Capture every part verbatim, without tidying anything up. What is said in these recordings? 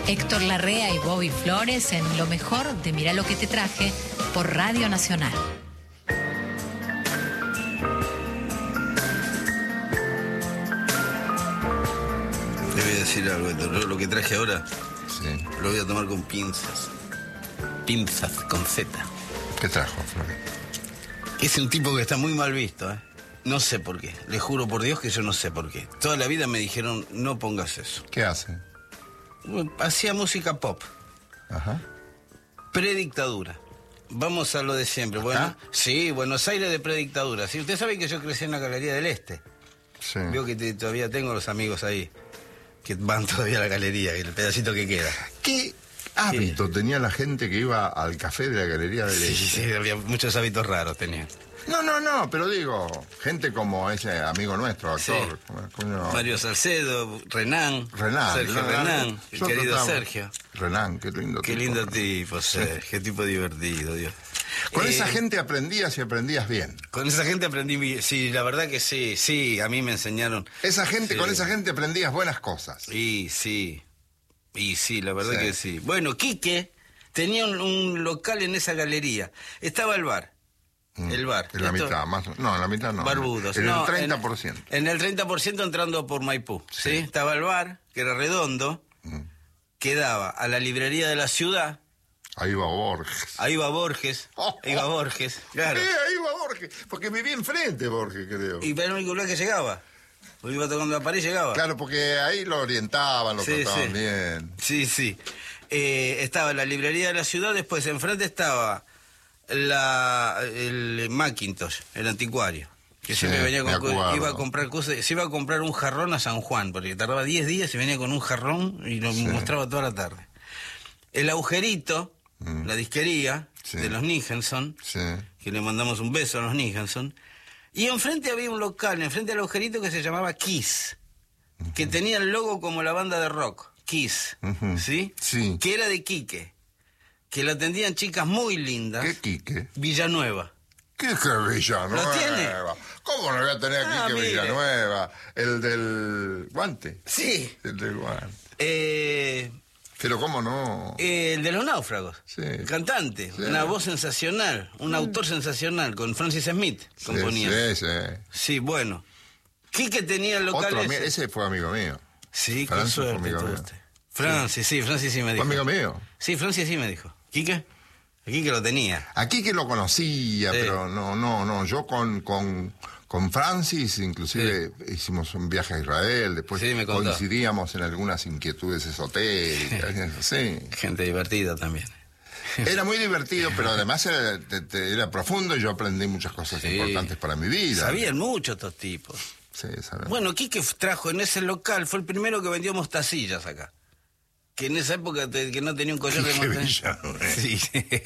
Héctor Larrea y Bobby Flores en lo mejor de Mirá lo que te traje por Radio Nacional. Te voy a decir algo, Héctor. Lo que traje ahora, sí, lo voy a tomar con pinzas. Pinzas con Z. ¿Qué trajo, Flores? Es un tipo que está muy mal visto, ¿eh? No sé por qué. Le juro por Dios que yo no sé por qué. Toda la vida me dijeron, no pongas eso. ¿Qué hace? Hacía música pop. Ajá. Predictadura. Vamos a lo de siempre. Bueno, ¿Ah? sí, Buenos Aires de predictadura. Sí, usted sabe que yo crecí en la Galería del Este. Sí. Veo que te, todavía tengo los amigos ahí que van todavía a la galería, el pedacito que queda. ¿Qué hábito sí. tenía la gente que iba al café de la Galería del Este? Sí, sí, había muchos hábitos raros tenía. No, no, no, pero digo, gente como ese amigo nuestro, actor. Sí. Coño. Mario Salcedo, Renán. Renán. Sergio Renán, Renán, el querido tratamos. Sergio. Renán, qué lindo Qué tipo. lindo tipo, Sergio, qué tipo divertido, Dios. Con eh, esa gente aprendías y aprendías bien. Con esa gente aprendí, sí, la verdad que sí, sí, a mí me enseñaron. Esa gente, sí. Con esa gente aprendías buenas cosas. Y sí, y sí, la verdad sí. que sí. Bueno, Quique tenía un, un local en esa galería. Estaba el bar. Mm, el bar. En la Esto, mitad, más. No, en la mitad no. Barbudos. En no, el treinta por ciento. En, en el treinta por ciento entrando por Maipú. Sí. ¿sí? Estaba el bar, que era redondo, mm. que daba a la librería de la ciudad. Ahí va Borges. Ahí va Borges. Oh, oh. Ahí va Borges, claro. Sí, ahí va Borges. Porque vivía enfrente Borges, creo. Y era el único lugar que llegaba. Porque iba tocando la pared y llegaba. Claro, porque ahí lo orientaban, lo sí, trataban sí. bien. Sí, sí. Eh, estaba la librería de la ciudad, después enfrente estaba la, el Macintosh, el anticuario. Que sí, siempre venía con, iba a comprar cosas, se iba a comprar un jarrón a San Juan, porque tardaba diez días y venía con un jarrón y lo sí. mostraba toda la tarde. El agujerito, mm. la disquería sí. de los Nicholson, sí. que le mandamos un beso a los Nicholson. Y enfrente había un local, enfrente del agujerito, que se llamaba Kiss, uh-huh. que tenía el logo como la banda de rock, Kiss, uh-huh. ¿sí? Sí. Que era de Quique, que lo atendían chicas muy lindas. ¿Qué Quique? Villanueva. ¿Qué es que Villanueva? ¿Lo tiene? ¿Cómo no voy a tener ah, Quique mire. Villanueva? El del guante. Sí. El del guante. Eh... Pero cómo no. Eh, el de los náufragos. Sí. El cantante. Sí. Una voz sensacional. Un sí. autor sensacional. Con Francis Smith componía. Sí, sí. Sí, bueno. Quique tenía el local Otro, ese. ese fue amigo mío. Sí, Francis con suerte. Amigo mío. Usted. Francis, sí. sí, Francis sí me dijo. ¿Fue amigo mío? Sí, Francis sí me dijo. ¿Quique? Quique lo tenía. A Quique lo conocía, sí. pero no, no, no. Yo con... con... Con Francis, inclusive, sí. hicimos un viaje a Israel, después sí, coincidíamos en algunas inquietudes esotéricas, sí. Gente divertida también. Era muy divertido, pero además era, era profundo y yo aprendí muchas cosas sí. importantes para mi vida. Sabían mucho estos tipos. Sí, sabían. Bueno, Quique trajo en ese local, fue el primero que vendió mostacillas acá. Que en esa época te, que no tenía un collar de mostacillas. Sí.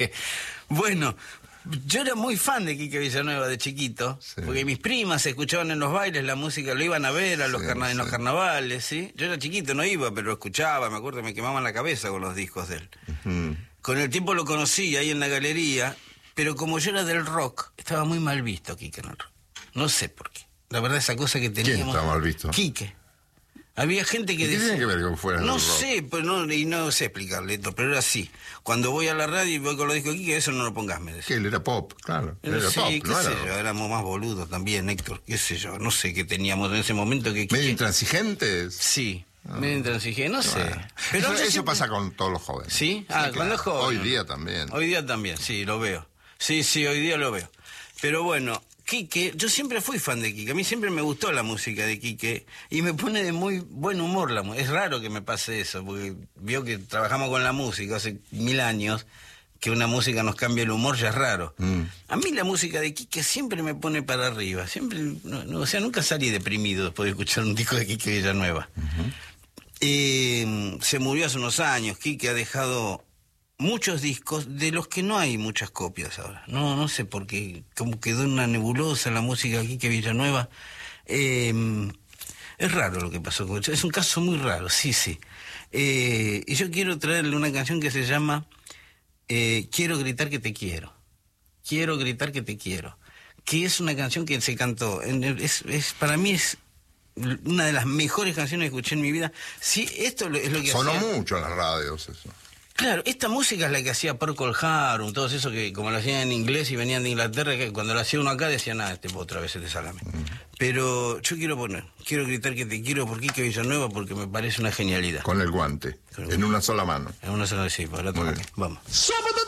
Bueno... Yo era muy fan de Quique Villanueva de chiquito, sí. porque mis primas escuchaban en los bailes la música, lo iban a ver a los sí, carna- sí. en los carnavales, ¿sí? Yo era chiquito, no iba, pero lo escuchaba, me acuerdo, me quemaban la cabeza con los discos de él. Uh-huh. Con el tiempo lo conocí ahí en la galería, pero como yo era del rock, estaba muy mal visto Quique en el rock. No sé por qué. La verdad, esa cosa que teníamos... ¿Quién estaba mal visto? Quique. Había gente que ¿Qué decía... tiene que ver con fuera No del rock? sé, pues no, y no sé explicarle esto, pero era así. Cuando voy a la radio y voy con los discos aquí, que eso no lo pongas, me decía. Que él era pop, claro. Él era sí, pop, qué no sé era yo, éramos más boludos también, Héctor, qué sé yo, no sé qué teníamos en ese momento que... ¿Medio que... intransigentes? Sí, ah. medio intransigentes, no sé. Bueno. Pero eso eso siempre... pasa con todos los jóvenes. ¿Sí? Ah, sí, con los claro. jóvenes. Hoy día también. Hoy día también, sí, lo veo. Sí, sí, hoy día lo veo. Pero bueno... Quique, yo siempre fui fan de Quique, a mí siempre me gustó la música de Quique y me pone de muy buen humor la música. Es raro que me pase eso, porque vio que trabajamos con la música hace mil años, que una música nos cambie el humor ya es raro. Mm. A mí la música de Quique siempre me pone para arriba, siempre, no, no, o sea, nunca salí deprimido después de escuchar un disco de Quique Villanueva. Uh-huh. Eh, se murió hace unos años, Quique ha dejado... muchos discos de los que no hay muchas copias ahora. No no sé por qué, como quedó una nebulosa la música aquí que Villanueva. Eh, es raro lo que pasó con él. Es un caso muy raro, sí, sí. Eh, y yo quiero traerle una canción que se llama eh, Quiero gritar que te quiero. Quiero gritar que te quiero. Que es una canción que se cantó. En el, es, es, para mí es una de las mejores canciones que escuché en mi vida. Sí, esto es lo que Sonó hacía... mucho en las radios eso. Claro, esta música es la que hacía Procol Harum, todos esos que como lo hacían en inglés y venían de Inglaterra, que cuando lo hacía uno acá decían, nada, este otra vez este salame. Uh-huh. Pero yo quiero poner, quiero gritar que te quiero por Quique Villanueva porque me parece una genialidad. Con el guante, Con el en guante. Una sola mano. En una sola, sí, para la otra. Vamos.